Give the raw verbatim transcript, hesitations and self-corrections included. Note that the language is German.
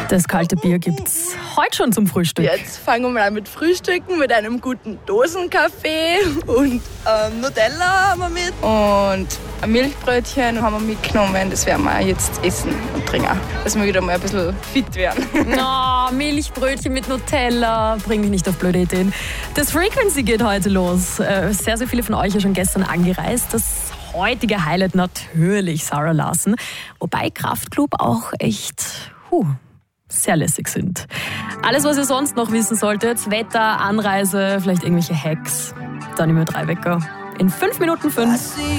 Das kalte Bier gibt's heute schon zum Frühstück. Jetzt fangen wir mal an mit Frühstücken, mit einem guten Dosenkaffee und ähm, Nutella haben wir mit. Und ein Milchbrötchen haben wir mitgenommen, das werden wir jetzt essen und trinken, dass wir wieder mal ein bisschen fit werden. Oh, Milchbrötchen mit Nutella, bring mich nicht auf blöde Ideen. Das Frequency geht heute los. Sehr, sehr viele von euch ja schon gestern angereist. Das heutige Highlight natürlich Zara Larsson. Wobei Kraftklub auch echt huh, sehr lässig sind. Alles, was ihr sonst noch wissen solltet, Wetter, Anreise, vielleicht irgendwelche Hacks, dann immer drei Wecker. In fünf Minuten fünf.